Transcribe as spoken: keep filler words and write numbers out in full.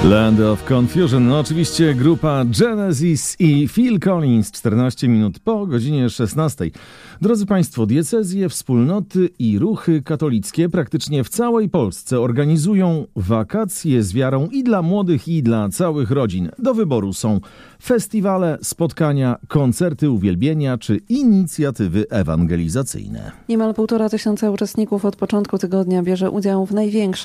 Land of Confusion. No oczywiście grupa Genesis i Phil Collins. czternaście minut po godzinie szesnastej. Drodzy Państwo, diecezje, wspólnoty i ruchy katolickie praktycznie w całej Polsce organizują wakacje z wiarą i dla młodych, i dla całych rodzin. Do wyboru są festiwale, spotkania, koncerty uwielbienia czy inicjatywy ewangelizacyjne. Niemal półtora tysiąca uczestników od początku tygodnia bierze udział w największej